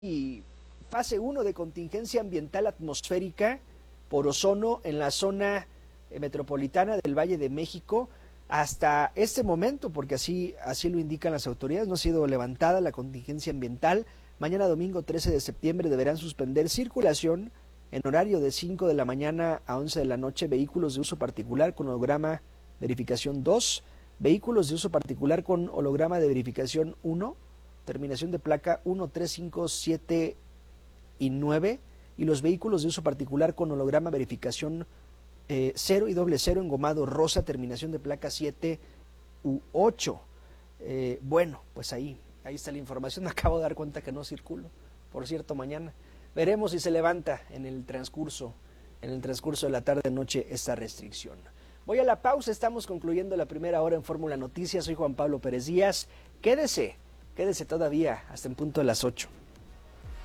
y fase 1 de contingencia ambiental atmosférica por ozono en la zona metropolitana del Valle de México. Hasta este momento, porque así lo indican las autoridades, no ha sido levantada la contingencia ambiental. Mañana domingo 13 de septiembre deberán suspender circulación en horario de 5 de la mañana a 11 de la noche vehículos de uso particular con holograma verificación 2, vehículos de uso particular con holograma de verificación 1, terminación de placa 1, 3, 5, 7 y 9, y los vehículos de uso particular con holograma verificación 0 y 00 engomado rosa, terminación de placa 7 u 8. Bueno, pues ahí está la información. Me acabo de dar cuenta que no circulo, por cierto, mañana. Veremos si se levanta en el transcurso de la tarde-noche esta restricción. Voy a la pausa, estamos concluyendo la primera hora en Fórmula Noticias. Soy Juan Pablo Pérez Díaz. Quédese todavía hasta en punto de las 8.